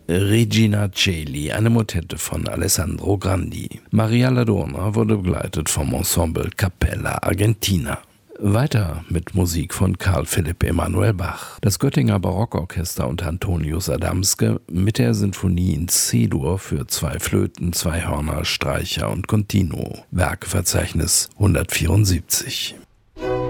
Regina Coeli, eine Motette von Alessandro Grandi. Maria Ladurna wurde begleitet vom Ensemble Cappella Argentina. Weiter mit Musik von Carl Philipp Emanuel Bach. Das Göttinger Barockorchester unter Antonius Adamske mit der Sinfonie in C-Dur für 2 Flöten, 2 Hörner, Streicher und Continuo. Werkverzeichnis 174.